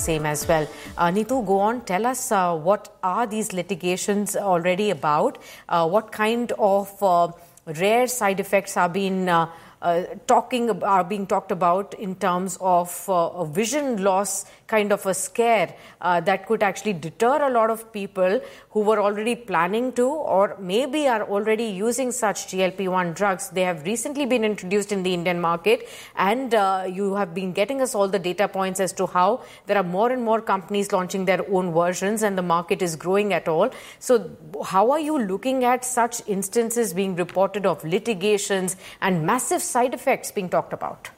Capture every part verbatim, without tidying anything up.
same as well. Uh, Neetu, go on. Tell us uh, what are these litigations already about? Uh, what kind of uh, rare side effects are being uh, uh, talking are being talked about in terms of uh, a vision loss kind of a scare uh, that could actually deter a lot of people who were already planning to or maybe are already using such G L P one drugs. They have recently been introduced in the Indian market, and uh, you have been getting us all the data points as to how there are more and more companies launching their own versions and the market is growing at all. So how are you looking at such instances being reported of litigations and massive side effects being talked about?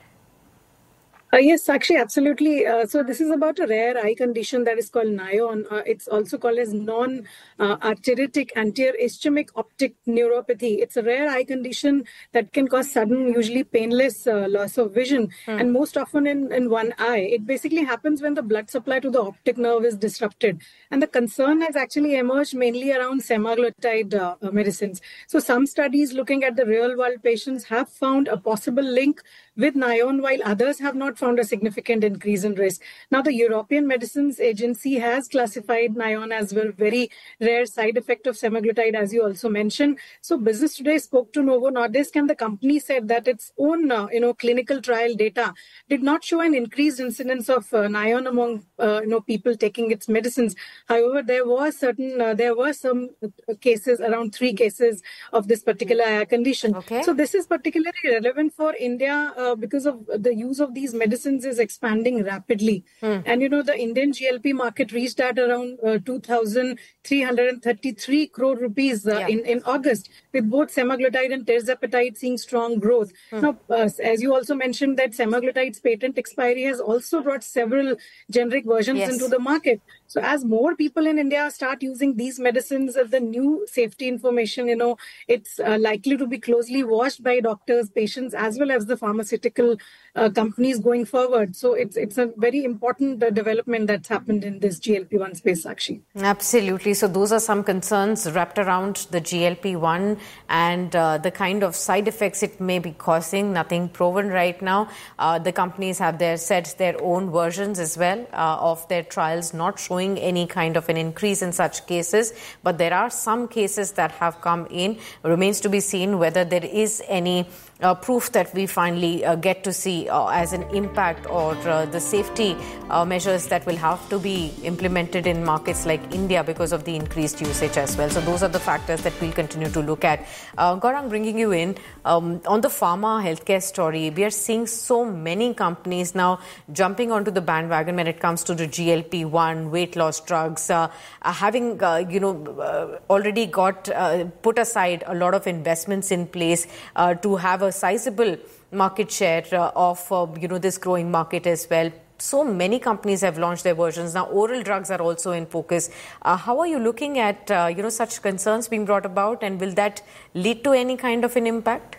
Uh, yes, actually, absolutely. Uh, so this is about a rare eye condition that is called NAION. Uh, it's also called as non-arteritic uh, anterior ischemic optic neuropathy. It's a rare eye condition that can cause sudden, usually painless uh, loss of vision, mm. and most often in, in one eye. It basically happens when the blood supply to the optic nerve is disrupted. And the concern has actually emerged mainly around semaglutide uh, medicines. So some studies looking at the real-world patients have found a possible link with NAION, while others have not found a significant increase in risk. Now, the European Medicines Agency has classified NAION as a very rare side effect of semaglutide, as you also mentioned. So, Business Today spoke to Novo Nordisk, and the company said that its own, uh, you know, clinical trial data did not show an increased incidence of uh, NAION among, uh, you know, people taking its medicines. However, there was certain, uh, there were some cases, around three cases of this particular eye condition. Okay. So, this is particularly relevant for India. Uh, because of the use of these medicines is expanding rapidly. Hmm. And, you know, the Indian G L P market reached at around uh, two thousand three hundred thirty-three crore rupees uh, yeah. in, in August, with both semaglutide and tirzepatide seeing strong growth. Hmm. Now, uh, as you also mentioned, that semaglutide's patent expiry has also brought several generic versions yes. into the market. So as more people in India start using these medicines, uh, the new safety information, you know, it's uh, likely to be closely watched by doctors, patients, as well as the pharmaceutical uh, companies going forward. So it's it's a very important uh, development that's happened in this G L P one space, actually. Absolutely. So those are some concerns wrapped around the G L P one and uh, the kind of side effects it may be causing. Nothing proven right now. Uh, the companies have their set their own versions as well uh, of their trials, not showing any kind of an increase in such cases, but there are some cases that have come in. Remains to be seen whether there is any uh, proof that we finally uh, get to see uh, as an impact or uh, the safety uh, measures that will have to be implemented in markets like India because of the increased usage as well. So those are the factors that we'll continue to look at. Uh, Gaurang, bringing you in um, on the pharma healthcare story, we are seeing so many companies now jumping onto the bandwagon when it comes to the G L P one, weight loss drugs, uh, uh, having, uh, you know, uh, already got uh, put aside a lot of investments in place uh, to have a sizable market share uh, of, uh, you know, this growing market as well. So many companies have launched their versions. Now, oral drugs are also in focus. Uh, how are you looking at, uh, you know, such concerns being brought about, and will that lead to any kind of an impact?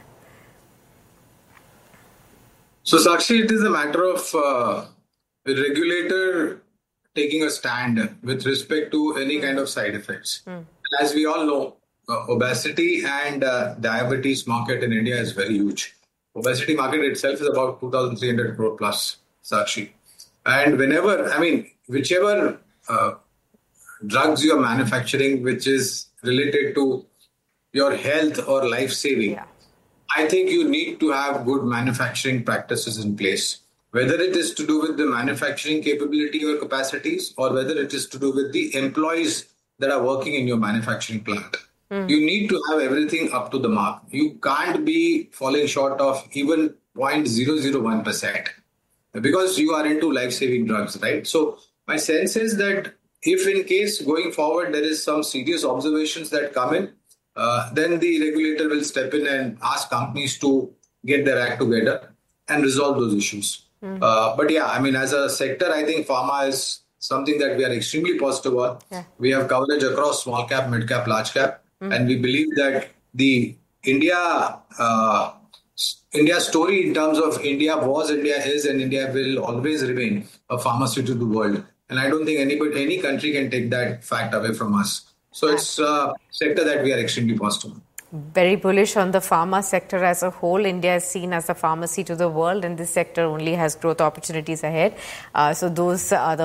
So, Sakshi, it is a matter of uh, a regulator taking a stand with respect to any mm. kind of side effects. Mm. As we all know, uh, obesity and uh, diabetes market in India is very huge. Obesity market itself is about two thousand three hundred crore plus, Sakshi. And whenever, I mean, whichever uh, drugs you are manufacturing, which is related to your health or life saving, yeah. I think you need to have good manufacturing practices in place. Whether it is to do with the manufacturing capability or capacities, or whether it is to do with the employees that are working in your manufacturing plant. Mm. You need to have everything up to the mark. You can't be falling short of even zero point zero zero one percent because you are into life-saving drugs, right? So my sense is that if in case going forward there is some serious observations that come in, uh, then the regulator will step in and ask companies to get their act together and resolve those issues. Mm. Uh, but yeah, I mean, as a sector, I think pharma is something that we are extremely positive on. Yeah. We have coverage across small cap, mid cap, large cap. Mm. And we believe that the India uh, India story in terms of India was, India is, and India will always remain a pharmaceutical world. And I don't think anybody, any country can take that fact away from us. So it's a sector that we are extremely positive. Very bullish on the pharma sector as a whole. India is seen as the pharmacy to the world, and this sector only has growth opportunities ahead. Uh, so those are the